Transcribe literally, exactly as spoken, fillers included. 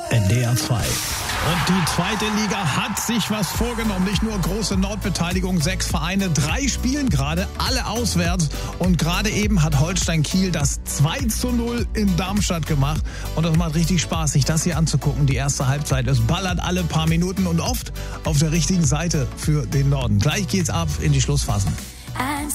N D R zwei. Und die zweite Liga hat sich was vorgenommen. Nicht nur große Nordbeteiligung, sechs Vereine, drei spielen gerade, alle auswärts. Und gerade eben hat Holstein Kiel das zwei zu null in Darmstadt gemacht. Und das macht richtig Spaß, sich das hier anzugucken. Die erste Halbzeit, es ballert alle paar Minuten und oft auf der richtigen Seite für den Norden. Gleich geht's ab in die Schlussphase.